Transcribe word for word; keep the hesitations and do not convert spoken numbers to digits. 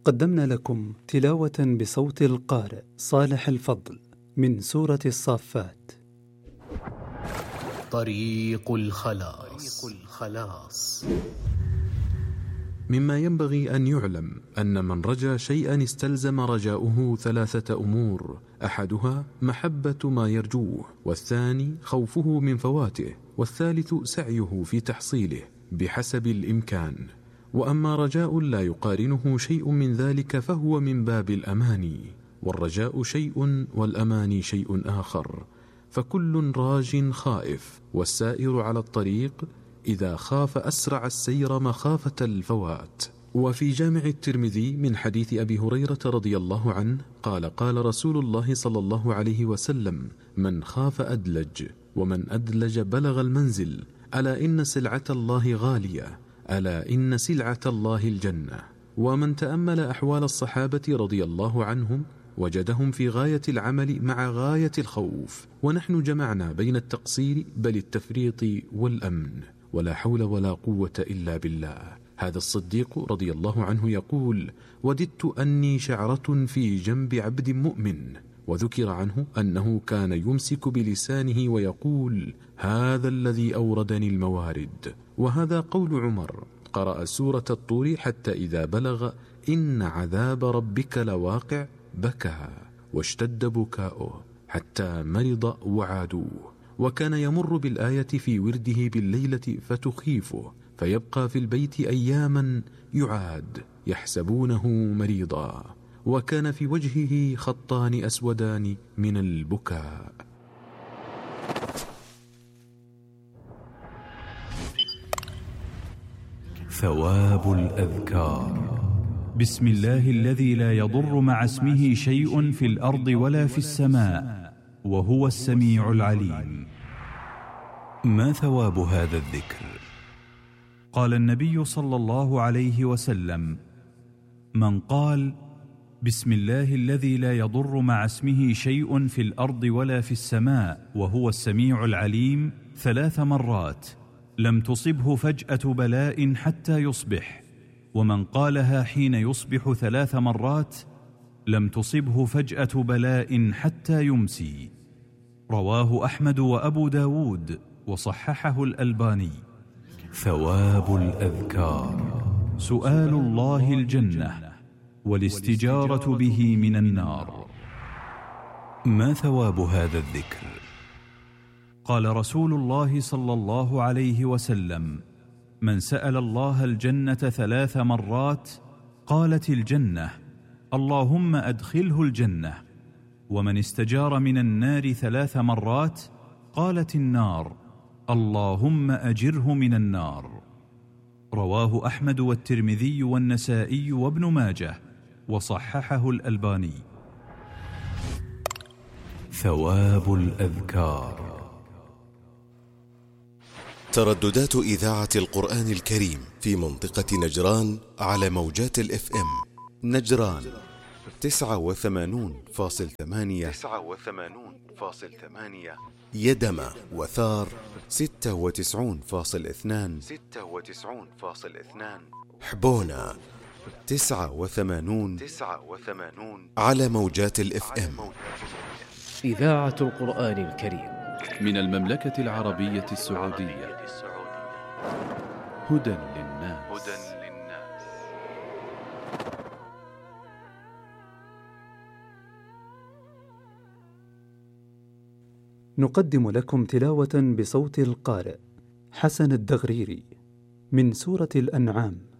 قدمنا لكم تلاوة بصوت القارئ صالح الفضل من سورة الصافات. طريق الخلاص. طريق الخلاص. مما ينبغي أن يعلم أن من رجا شيئا استلزم رجاؤه ثلاثة أمور: أحدها محبة ما يرجوه، والثاني خوفه من فواته، والثالث سعيه في تحصيله بحسب الإمكان. وأما رجاء لا يقارنه شيء من ذلك فهو من باب الأماني، والرجاء شيء والأماني شيء آخر. فكل راج خائف، والسائر على الطريق إذا خاف أسرع السير مخافة الفوات. وفي جامع الترمذي من حديث أبي هريرة رضي الله عنه قال: قال رسول الله صلى الله عليه وسلم: من خاف أدلج، ومن أدلج بلغ المنزل. ألا إن سلعة الله غالية، ألا إن سلعة الله الجنة. ومن تأمل أحوال الصحابة رضي الله عنهم وجدهم في غاية العمل مع غاية الخوف، ونحن جمعنا بين التقصير بل التفريط والأمن، ولا حول ولا قوة إلا بالله. هذا الصديق رضي الله عنه يقول: وددت أني شعرة في جنب عبد مؤمن. وذكر عنه أنه كان يمسك بلسانه ويقول: هذا الذي أوردني الموارد. وهذا قول عمر: قرأ سورة الطور حتى إذا بلغ إن عذاب ربك لواقع بكى واشتد بكاؤه حتى مرض وعادوه. وكان يمر بالآية في ورده بالليلة فتخيفه، فيبقى في البيت أياما يعاد يحسبونه مريضا، وكان في وجهه خطان أسودان من البكاء. ثواب الأذكار. بسم الله الذي لا يضر مع اسمه شيء في الأرض ولا في السماء، وهو السميع العليم. ما ثواب هذا الذكر؟ قال النبي صلى الله عليه وسلم: من قال بسم الله الذي لا يضر مع اسمه شيء في الأرض ولا في السماء وهو السميع العليم ثلاث مرات لم تصبه فجأة بلاء حتى يصبح، ومن قالها حين يصبح ثلاث مرات لم تصبه فجأة بلاء حتى يمسي. رواه أحمد وأبو داود وصححه الألباني. ثواب الأذكار: سؤال الله الجنة والاستجارة به من النار. ما ثواب هذا الذكر؟ قال رسول الله صلى الله عليه وسلم: من سأل الله الجنة ثلاث مرات قالت الجنة اللهم أدخله الجنة، ومن استجار من النار ثلاث مرات قالت النار اللهم أجره من النار. رواه أحمد والترمذي والنسائي وابن ماجه وصححه الألباني. ثواب الأذكار. ترددات إذاعة القرآن الكريم في منطقة نجران على موجات الإف إم. نجران تسعة وثمانون فاصل ثمانية تسعة وثمانون فاصل ثمانية، يدمى وثار ستة وتسعون فاصل اثنان ستة وتسعون فاصل اثنان، حبونا تسعة وثمانون تسعة وثمانون على موجات الإف إم. إذاعة القرآن الكريم من المملكة العربية السعودية. هدى للناس. هدى للناس. نقدم لكم تلاوة بصوت القارئ حسن الدغريري من سورة الأنعام.